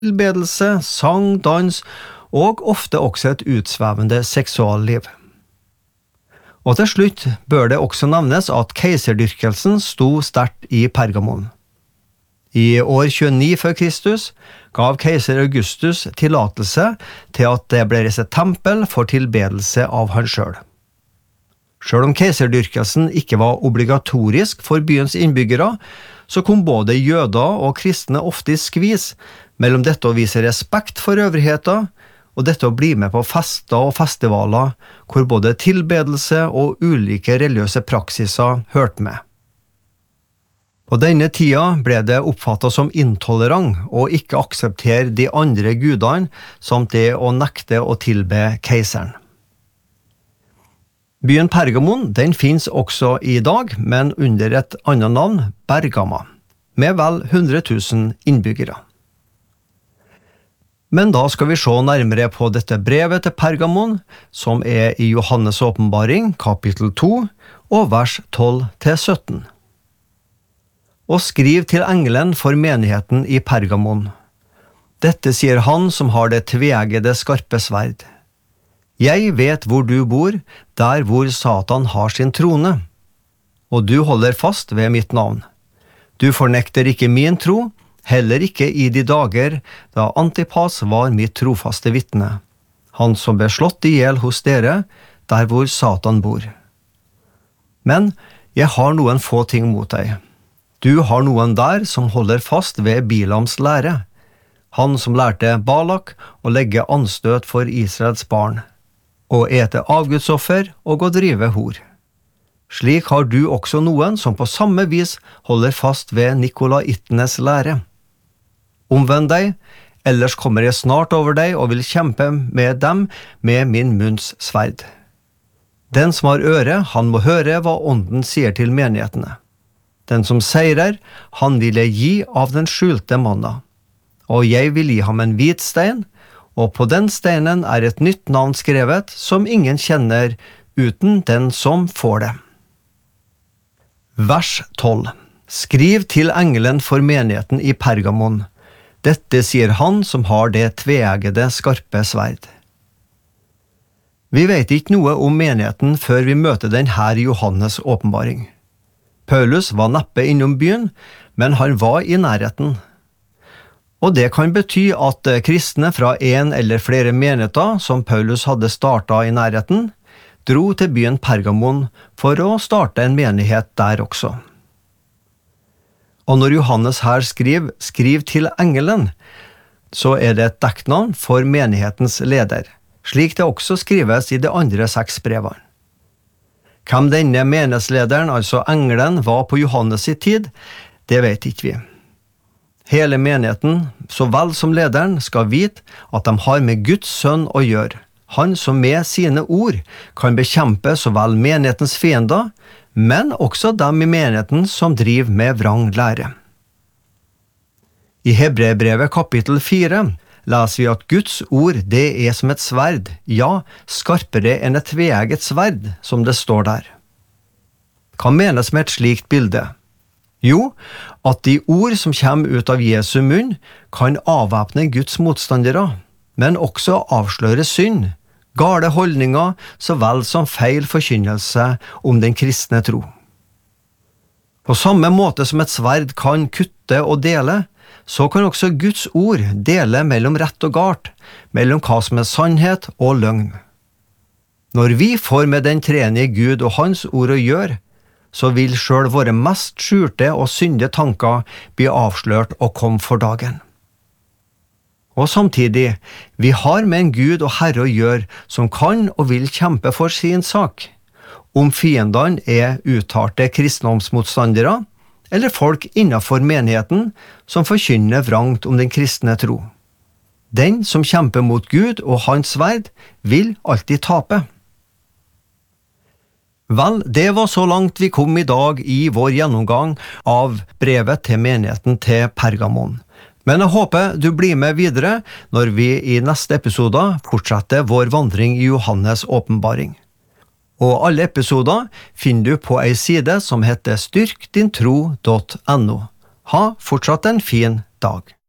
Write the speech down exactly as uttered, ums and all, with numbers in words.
tilbedelse, sang, dans og ofte også et utsvevende seksualliv. Og til slutt bør det også nevnes at keiserdyrkelsen sto sterkt i Pergamon. I år tjueni før Kristus gav keiser Augustus tillatelse til at det ble reist et tempel for tilbedelse av han selv. Selv om keiserdyrkelsen ikke var obligatorisk for byens innbyggere, så kom både jøder og kristne ofte i skvis mellom dette å vise respekt for øvrigheten og dette å bli med på fester og festivaler hvor både tilbedelse og ulike religiøse praksiser hørte med. På denne tida ble det oppfattet som intolerant å ikke akseptere de andre gudene samt det å nekte å tilbe keiseren. Byen Pergamon den finnes også i dag, men under et annet navn, Bergama, med vel hundre tusen innbyggere. Men da skal vi se nærmere på dette brevet til Pergamon, som er i Johannes åpenbaring, kapittel to, og vers tolv til sytten. Og skriv til engelen for menigheten i Pergamon. Dette sier han som har det tveeggede skarpe sverd. Jeg vet hvor du bor, der hvor Satan har sin trone, og du holder fast ved mitt navn. Du fornekter ikke min tro, heller ikke i de dager da Antipas var mitt trofaste vitne, han som ble slått ihjel hos dere, der hvor Satan bor. Men jeg har noen få ting mot deg. Du har noen der som holder fast ved Bilams lære, han som lærte Balak å legge anstøt for Israels barn, og ete avgudsoffer og å drive hor. Slik har du også noen som på samme vis holder fast ved nikolaittenes lære. Omvend deg, ellers kommer jeg snart over deg og vil kjempe med dem med min munns sverd. Den som har øre, han må høre hva ånden sier til menighetene. Den som seirer, han vil jeg gi av den skjulte manna. Og jeg vil gi ham en hvit stein, og på den steinen er et nytt navn skrevet som ingen kjenner uten den som får det. Vers tolv. Skriv til engelen for menigheten i Pergamon. Dette sier han som har det tveeggede skarpe sverd. Vi vet ikke noe om menigheten før vi møter den her i Johannes åpenbaring. Paulus var neppe innom byen, men han var i nærheten. Og det kan bety at kristne fra en eller flere menigheter som Paulus hadde startet i nærheten, dro til byen Pergamon for å starte en menighet der også. Og når Johannes her skriver «Skriv til engelen», så er det et dekknavn for menighetens leder, slik det også skrives i de andre seks brevene. Hvem denne menighetslederen, altså engelen, var på Johannes i tid, det vet ikke vi. Hele menigheten, så vel som lederen, skal vite at de har med Guds sønn å gjøre. Han som med sine ord kan bekjempe så vel menighetens fiender, men også dem i menigheten som driver med vrang lære. I Hebreerbrevet kapittel fire leser vi at Guds ord det er som et sverd, ja, skarpere enn et tveegget sverd, som det står der. Hva menes med et slikt bilde? Jo, at de ord som kommer ut av Jesu munn kan avvæpne Guds motstandere, men også avsløre synd, gale holdninger, så vel som feil forkynnelse om den kristne tro. På samme måte som et sverd kan kutte og dele, så kan også Guds ord dele mellom rett og galt, mellom hva som er sannhet og løgn. Når vi får med den treenige Gud og hans ord å gjøre, så vil selv våre mest skjulte og syndige tanker bli avslørt og komme for dagen. Og samtidig, vi har med en Gud og Herre å gjøre som kan og vil kjempe for sin sak, om fiendene er uttalte kristendomsmotstandere, eller folk innenfor menigheten som forkynner vrangt om den kristne tro. Den som kjemper mot Gud og hans sverd vil alltid tape. Vel, det var så langt vi kom i dag i vår gjennomgang av brevet til menigheten til Pergamon. Men jeg håper du blir med videre når vi i neste episode fortsetter vår vandring i Johannes åpenbaring. Og alle episoder finner du på ei side som heter styrk din tro punktum no. Ha fortsatt en fin dag.